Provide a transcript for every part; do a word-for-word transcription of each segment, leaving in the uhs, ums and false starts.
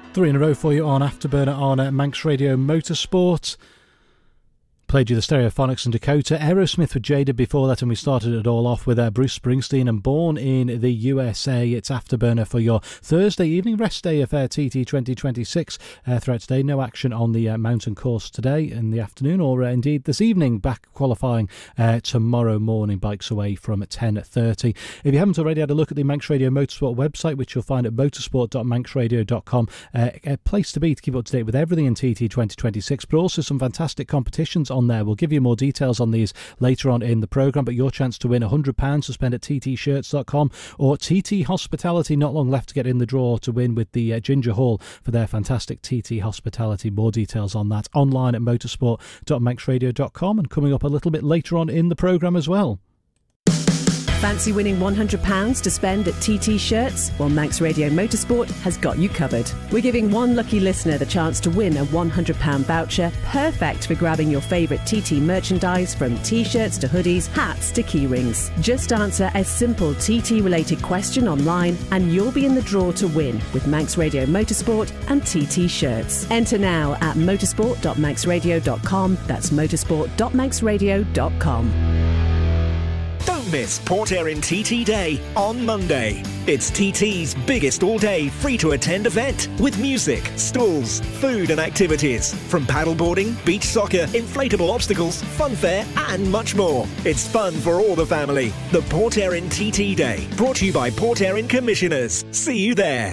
Three in a row for you on Afterburner on uh, Manx Radio Motorsport. Played you the Stereophonics and Dakota. Aerosmith with Jaded before that, and we started it all off with uh, Bruce Springsteen and Born in the U S A. It's Afterburner for your Thursday evening rest day of uh, T T twenty twenty-six. Uh, throughout today, no action on the uh, mountain course today in the afternoon, or uh, indeed this evening. Back qualifying uh, tomorrow morning, bikes away from ten thirty. If you haven't already had a look at the Manx Radio Motorsport website, which you'll find at motorsport dot manx radio dot com, uh, a place to be to keep up to date with everything in T T twenty twenty-six, but also some fantastic competitions on there. We'll give you more details on these later on in the programme, but your chance to win one hundred pounds to spend at t t shirts dot com, or T T Hospitality, not long left to get in the draw to win with the uh, Ginger Hall for their fantastic T T Hospitality. More details on that online at motorsport dot manx radio dot com, and coming up a little bit later on in the programme as well. Fancy winning one hundred pounds to spend at T T Shirts? Well, Manx Radio Motorsport has got you covered. We're giving one lucky listener the chance to win a one hundred pounds voucher, perfect for grabbing your favourite T T merchandise, from T-shirts to hoodies, hats to key rings. Just answer a simple T T-related question online and you'll be in the draw to win with Manx Radio Motorsport and T T Shirts. Enter now at motorsport dot manx radio dot com. That's motorsport dot manx radio dot com. Don't miss Port Erin T T Day on Monday. It's T T's biggest all-day free-to-attend event with music, stalls, food and activities. From paddleboarding, beach soccer, inflatable obstacles, fun fair and much more. It's fun for all the family. The Port Erin T T Day, brought to you by Port Erin Commissioners. See you there.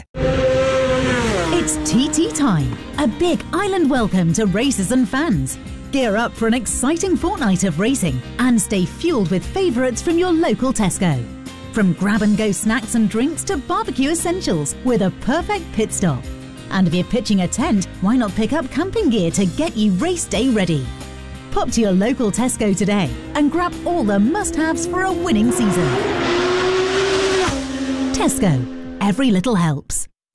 It's T T time. A big island welcome to racers and fans. Gear up for an exciting fortnight of racing and stay fueled with favourites from your local Tesco. From grab-and-go snacks and drinks to barbecue essentials with a perfect pit stop. And if you're pitching a tent, why not pick up camping gear to get you race day ready? Pop to your local Tesco today and grab all the must-haves for a winning season. Tesco. Every little helps.